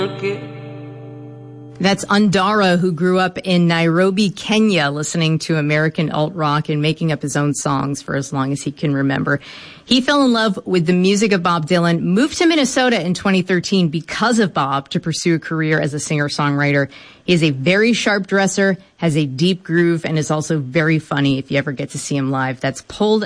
That's Undara, who grew up in Nairobi, Kenya, listening to American alt rock and making up his own songs for as long as he can remember. He fell in love with the music of Bob Dylan, moved to Minnesota in 2013 because of Bob to pursue a career as a singer-songwriter. He is a very sharp dresser, has a deep groove, and is also very funny if you ever get to see him live. That's Pulled